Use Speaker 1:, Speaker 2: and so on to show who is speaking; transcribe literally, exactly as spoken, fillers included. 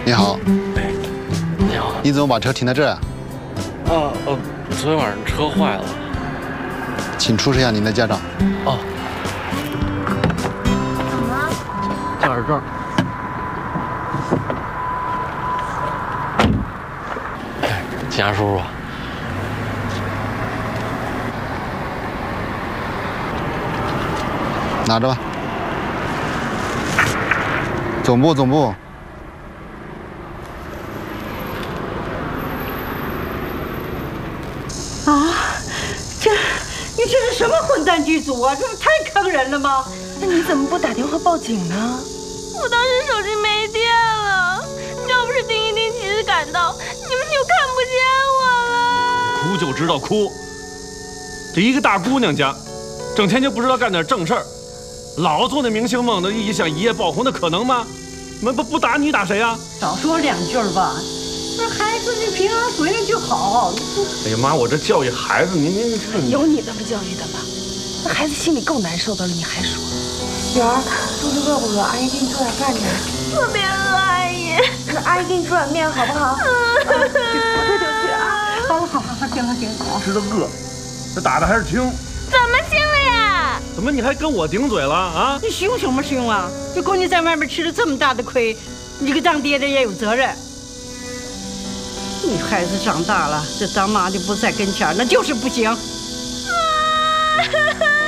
Speaker 1: 你好。
Speaker 2: 哎，你好。
Speaker 1: 你怎么把车停在这儿啊？
Speaker 2: 哦哦，昨天晚上车坏了。
Speaker 1: 请出示一下您的驾照。
Speaker 2: 哦。
Speaker 3: 什么？
Speaker 2: 驾驶证。哎，警察叔叔。
Speaker 1: 拿着吧。总部，总部。
Speaker 4: 啊，这，你这是什么混蛋剧组啊？这不太坑人了吗？
Speaker 3: 那你怎么不打电话报警呢？
Speaker 5: 我当时手机没电了，要不是丁一丁及时赶到，你们就看不见我了。
Speaker 6: 哭就知道哭。这一个大姑娘家，整天就不知道干点正事儿。 老做那明星梦，那一想一夜爆红，那可能吗？那不不打你打谁啊？
Speaker 4: 少说两句吧，那孩子你平安回来就好。
Speaker 6: 哎呀妈，我这教育孩子，您您这
Speaker 3: 有你这么教育的吗？那孩子心里够难受的了，你还说？女儿，肚子饿不饿？阿姨给你做点饭去。
Speaker 5: 特别饿，阿姨。
Speaker 3: 那阿姨给你煮碗面好不好？嗯，我这就去啊。
Speaker 4: 好了好了，行了行了。
Speaker 6: 知道饿，这打的还是轻。
Speaker 5: 怎么行了呀？
Speaker 6: 怎么你还跟我顶嘴了啊？
Speaker 4: 你凶什么凶啊？这闺女在外面吃了这么大的亏，你个当爹的也有责任。你孩子长大了，这当妈的不在跟前，那就是不行。
Speaker 5: 啊